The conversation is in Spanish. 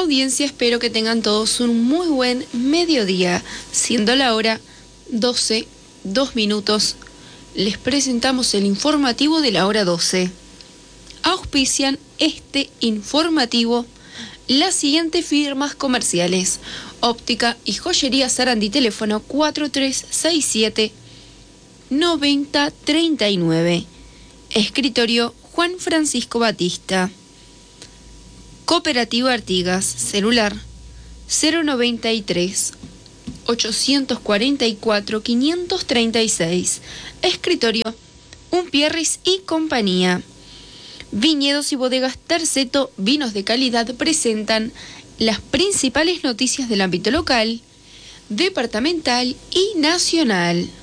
Audiencia, espero que tengan todos un muy buen mediodía. Siendo la hora 12, 2 minutos, les presentamos el informativo de la hora 12. Auspician este informativo las siguientes firmas comerciales: Óptica y Joyería Sarandí, teléfono 4367-9039. Escritorio Juan Francisco Batista. Cooperativa Artigas, celular 093-844-536. Escritorio Unpierris y compañía. Viñedos y bodegas Terceto, vinos de calidad, presentan las principales noticias del ámbito local, departamental y nacional.